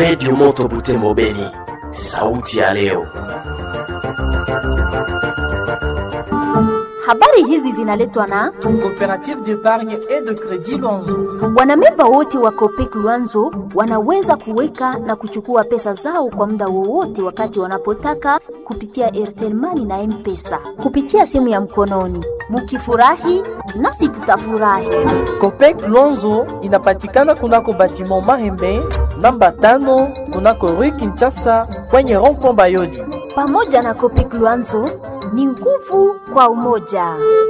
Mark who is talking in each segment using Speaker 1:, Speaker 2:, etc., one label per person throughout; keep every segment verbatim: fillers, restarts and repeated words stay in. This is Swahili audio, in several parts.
Speaker 1: Radio Moto Butembo Beni, sauti ya leo.
Speaker 2: Habari hizi zinaletwa na
Speaker 3: Coopérative d'épargne et de crédit Luanzo.
Speaker 2: Wanamemba wote wa Copec Luanzo wanaweza kuweka na kuchukua pesa zao kwa muda wowote wakati wanapotaka kupitia Airtel Money na M-Pesa kupitia simu ya mkononi. Mukifurahi nasi tutafurahi.
Speaker 3: Copec Luanzo inapatikana kunako batiment Mahembe namba tano kunako Rue Kinshasa kwenye rond-point Bayoli.
Speaker 2: Pamoja na Copec Luanzo ni nguvu kwa umoja.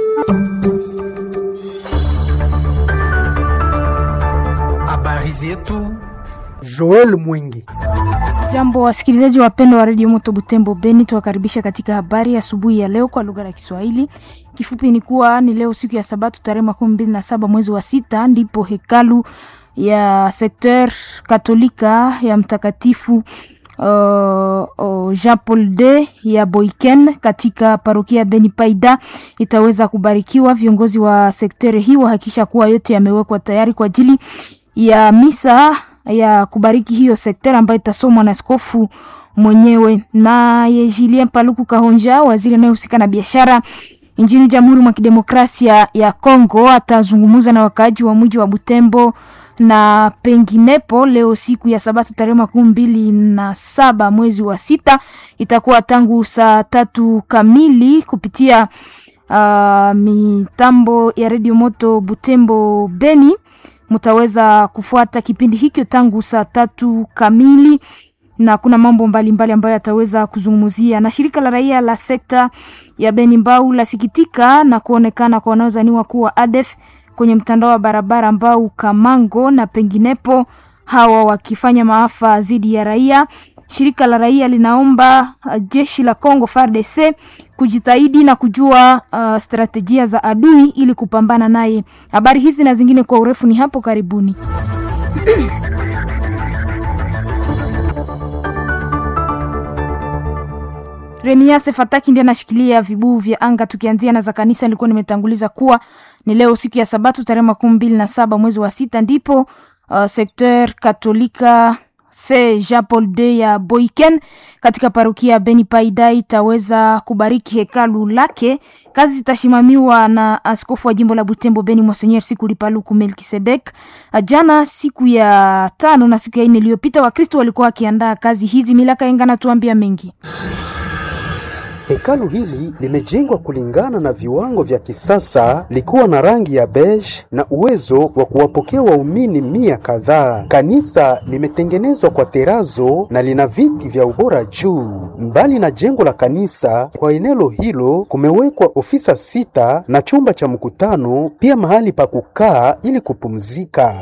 Speaker 4: Habari zetu, Joel Mwingi.
Speaker 5: Jambo wasikilizaji wapendwa wa Radio Moto Butembo Beni, tuwakaribisha katika habari asubuhi ya, ya leo kwa lugha ya Kiswahili. Kifupi ni kuwa ni leo siku ya Sabato tarehe makumi mbili na saba mwezi wa sita ndipo hekalu ya sekter Katolika ya mtakatifu Uh, uh, Jean Paul de ya Boiken katika parokia Beni Paida itaweza kubarikiwa. Viongozi wa sekteri hii wahakisha kuwa yote yamewekwa tayari kwa ajili ya misa ya kubariki hiyo sekteri ambayo itasomwa na askofu mwenyewe. Na Julien Paluku Kahonja, waziri anayehusika na biashara nchini Jamhuri mwa Kidemokrasia ya Kongo, atazungumza na wakaaji wa mji wa Butembo na penginepo leo siku ya Sabato tarehe makumi mbili na saba mwezi wa sita. Itakuwa tangu saa tatu kamili kupitia uh, mitambo ya Radio Moto Butembo Beni. Mutaweza kufuata kipindi hiki tangu saa tatu kamili, na kuna mambo mbalimbali mbali ambayo ataweza kuzungumzia. Na shirika la raia la sekta ya Beni Mbau la sikitika na kuonekana kwa wanaozaniwa kuwa A D F kwenye mtandao wa barabara ambao Kamango na penginepo, hawa wakifanya maafa zidi ya raia. Shirika la raia linaomba uh, jeshi la Kongo F A R D C kujitahidi na kujua uh, strategia za adui ili kupambana naye. Habari hizi na zingine kwa urefu ni hapo karibuni. Remiase Fataki ndiye anashikilia vibuyu vya anga. Tukianzia na za kanisa, nilikuwa nimetanguliza kuwa ni leo siku ya Sabato tarehe makumi mbili na saba mwezi wa sita ndipo uh, sekter Katolika se Jean Paul de ya Boiken katika parokia Beni Paida itaweza kubariki hekalu lake. Kazi zitashimamiwa na askofu wa jimbo la Butembo Beni Monseigneur Sikuli Paluku Melkisedek. Jana siku ya tano na siku ya nne iliyopita Wakristo walikuwa wakiandaa kazi hizi. Milaka Engana tuambia mengi.
Speaker 6: Hekalu hili limejengwa kulingana na viwango vya kisasa, likiwa na rangi ya beige na uwezo wa kuwapokea waumini mia kadhaa. Kanisa limetengenezwa kwa terazo na lina viti vya ubora juu. Mbali na jengo la kanisa, kwa eneo hilo kumewekwa ofisa sita na chumba cha mkutano, pia mahali pa kukaa ili kupumzika.